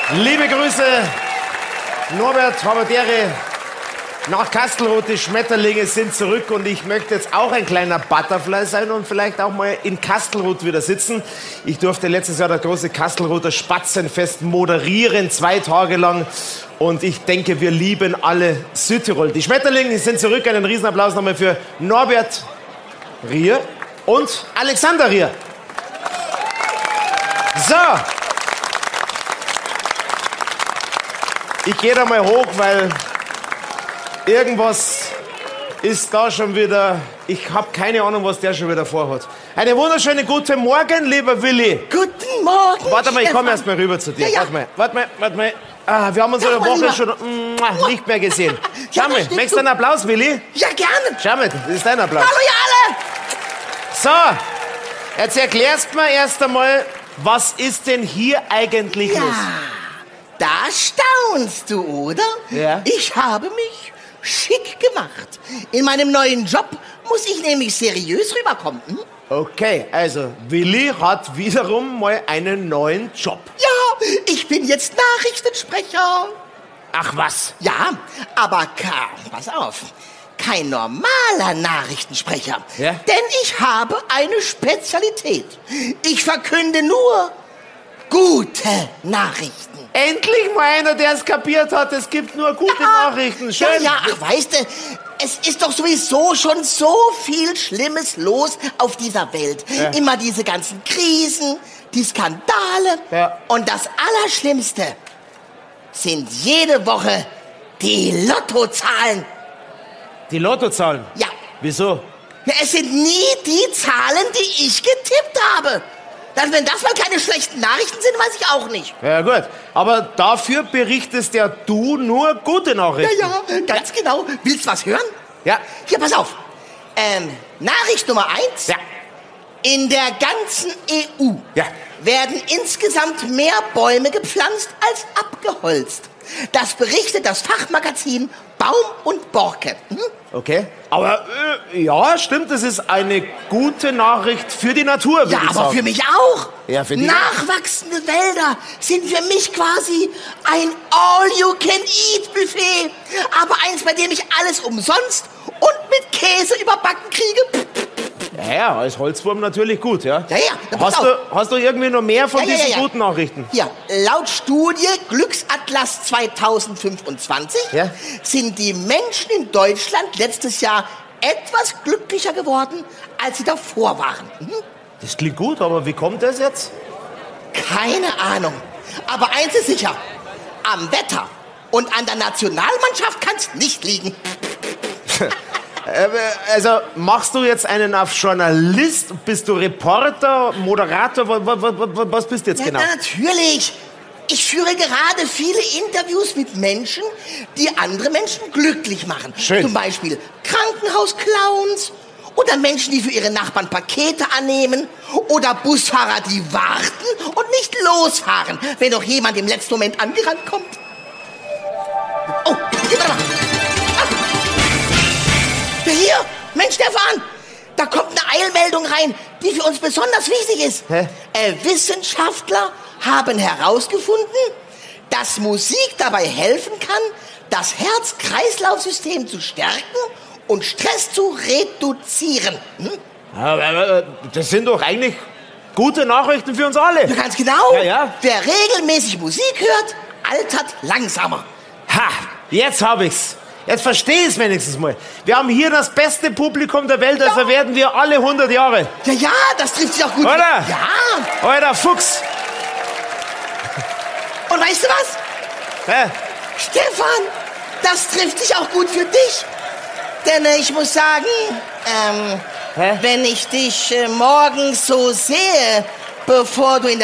Liebe Grüße, Norbert Haberdere. Nach Kastelruth, die Schmetterlinge sind zurück und ich möchte jetzt auch ein kleiner Butterfly sein und vielleicht auch mal in Kastelruth wieder sitzen. Ich durfte letztes Jahr das große Kastelruther Spatzenfest moderieren, 2 Tage lang. Und ich denke, wir lieben alle Südtirol. Die Schmetterlinge sind zurück. Einen Riesenapplaus nochmal für Norbert Rier und Alexander Rier. So. Ich gehe da mal hoch, weil irgendwas ist da schon wieder... Ich habe keine Ahnung, was der schon wieder vorhat. Einen wunderschönen guten Morgen, lieber Willi. Guten Morgen, Warte mal, ich komme erst mal rüber zu dir. Ja. Warte mal. Ah, wir haben uns in der Woche schon nicht mehr gesehen. Schau mal, möchtest du einen Applaus, Willi? Ja, gerne. Schau mal, das ist dein Applaus. Hallo, ihr alle. So, jetzt erklärst mir erst einmal, was ist denn hier eigentlich los? Da staunst du, oder? Ja. Ich habe mich schick gemacht. In meinem neuen Job muss ich nämlich seriös rüberkommen. Hm? Okay, also Willi hat wiederum mal einen neuen Job. Ja, ich bin jetzt Nachrichtensprecher. Ach was? Ja, aber pass auf, kein normaler Nachrichtensprecher. Ja? Denn ich habe eine Spezialität. Ich verkünde nur gute Nachrichten. Endlich mal einer, der es kapiert hat, es gibt nur gute Nachrichten. Schön. Ja, ach, weißt du, es ist doch sowieso schon so viel Schlimmes los auf dieser Welt. Ja. Immer diese ganzen Krisen, die Skandale. Ja. Und das Allerschlimmste sind jede Woche die Lottozahlen. Die Lottozahlen? Ja. Wieso? Ja, es sind nie die Zahlen, die ich getippt habe. Wenn das mal keine schlechten Nachrichten sind, weiß ich auch nicht. Ja gut, aber dafür berichtest ja du nur gute Nachrichten. Ja, ganz genau. Willst du was hören? Ja. Hier, pass auf. Nachricht Nummer 1. Ja. In der ganzen EU Ja. werden insgesamt mehr Bäume gepflanzt als abgeholzt. Das berichtet das Fachmagazin Baum und Borke. Hm? Okay. Aber ja, stimmt, das ist eine gute Nachricht für die Natur, würde Ja, ich aber sagen. für mich auch. Ja, für dich Nachwachsende Wälder sind für mich quasi ein All-You-Can-Eat-Buffet. Aber eins, bei dem ich alles umsonst und mit Käse überbacken kriege. Ja, als Holzwurm natürlich gut, ja. Ja, pass Hast du irgendwie noch mehr von diesen Ja. guten Nachrichten? Hier, laut Studie Glücksatlas 2025 Ja? sind die Menschen in Deutschland letztes Jahr etwas glücklicher geworden, als sie davor waren. Hm? Das klingt gut, aber wie kommt das jetzt? Keine Ahnung. Aber eins ist sicher, am Wetter und an der Nationalmannschaft kann es nicht liegen. Also, machst du jetzt einen auf Journalist? Bist du Reporter, Moderator? Was bist du jetzt genau? Ja, natürlich. Ich führe gerade viele Interviews mit Menschen, die andere Menschen glücklich machen. Schön. Zum Beispiel Krankenhausclowns oder Menschen, die für ihre Nachbarn Pakete annehmen oder Busfahrer, die warten und nicht losfahren, wenn doch jemand im letzten Moment angerannt kommt. Oh, hier, warte mal. Hier, Mensch, Stefan, da kommt eine Eilmeldung rein, die für uns besonders wichtig ist. Hä? Wissenschaftler haben herausgefunden, dass Musik dabei helfen kann, das Herz-Kreislauf-System zu stärken und Stress zu reduzieren. Hm? Aber das sind doch eigentlich gute Nachrichten für uns alle. Ja, ganz genau. Ja. Wer regelmäßig Musik hört, altert langsamer. Ha, jetzt hab ich's. Jetzt versteh ich's wenigstens mal. Wir haben hier das beste Publikum der Welt, also werden wir alle 100 Jahre. Ja, das trifft sich auch gut. Oder? Ja. Alter Fuchs. Und weißt du was? Hä? Stefan, das trifft sich auch gut für dich. Denn ich muss sagen, wenn ich dich morgens so sehe, bevor du in der